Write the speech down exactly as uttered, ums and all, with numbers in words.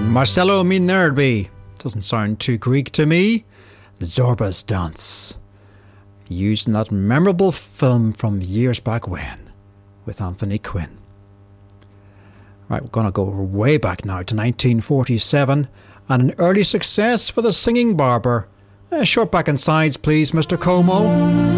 Marcello Minervi. Doesn't sound too Greek to me. Zorba's Dance. Used in that memorable film from years back when, with Anthony Quinn. Right, we're going to go way back now to nineteen forty-seven, and an early success for the Singing Barber. Uh, short back and sides, please, Mister Como.